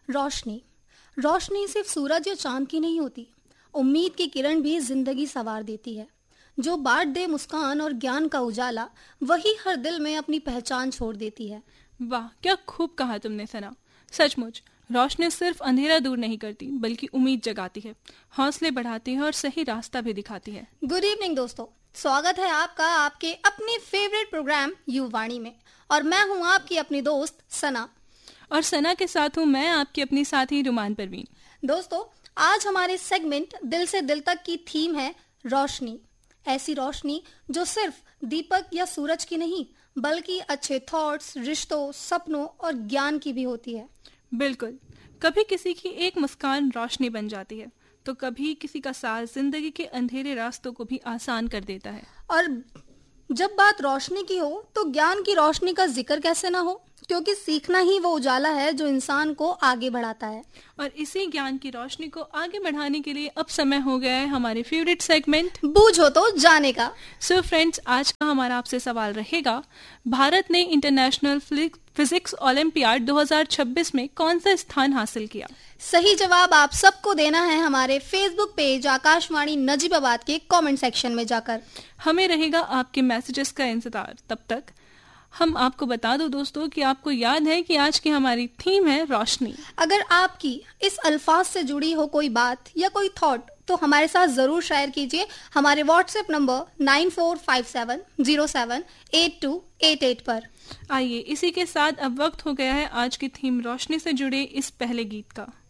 रोशनी। रोशनी सिर्फ सूरज या चांद की नहीं होती, उम्मीद की किरण भी जिंदगी संवार देती है। जो बांट दे मुस्कान और ज्ञान का उजाला, वही हर दिल में अपनी पहचान छोड़ देती है। वाह, क्या खूब कहा तुमने सना। सचमुच रोशनी सिर्फ अंधेरा दूर नहीं करती, बल्कि उम्मीद जगाती है, हौसले बढ़ाती है और सही रास्ता भी दिखाती है। गुड इवनिंग दोस्तों, स्वागत है आपका आपके अपने फेवरेट प्रोग्राम युवाणी में। और मैं हूँ आपकी अपनी दोस्त सना। और सना के साथ हूँ मैं, आपकी अपनी साथी रुमान परवीन। दोस्तों, आज हमारे सेगमेंट दिल से दिल तक की थीम है रोशनी। ऐसी रोशनी जो सिर्फ दीपक या सूरज की नहीं, बल्कि अच्छे थॉट्स, रिश्तों, सपनों और ज्ञान की भी होती है। बिल्कुल, कभी किसी की एक मुस्कान रोशनी बन जाती है, तो कभी किसी का साथ जिंदगी के अंधेरे रास्तों को भी आसान कर देता है। और जब बात रोशनी की हो तो ज्ञान की रोशनी का जिक्र कैसे ना हो, क्योंकि सीखना ही वो उजाला है जो इंसान को आगे बढ़ाता है। और इसी ज्ञान की रोशनी को आगे बढ़ाने के लिए अब समय हो गया है हमारे फेवरेट सेगमेंट बूझो तो जाने का। सो फ्रेंड्स, आज का हमारा आपसे सवाल रहेगा, भारत ने इंटरनेशनल फिजिक्स ओलंपियाड 2026 में कौन सा स्थान हासिल किया? सही जवाब आप सबको देना है हमारे फेसबुक पेज आकाशवाणी नजीबाबाद के कमेंट सेक्शन में जाकर। हमें रहेगा आपके मैसेजेस का इंतजार। तब तक हम आपको बता दो दोस्तों कि आपको याद है कि आज की हमारी थीम है रोशनी। अगर आपकी इस अल्फाज से जुड़ी हो कोई बात या कोई थॉट, तो हमारे साथ जरूर शेयर कीजिए हमारे व्हाट्सएप नंबर 9457078288 पर। आइए, इसी के साथ अब वक्त हो गया है आज की थीम रोशनी से जुड़े इस पहले गीत का।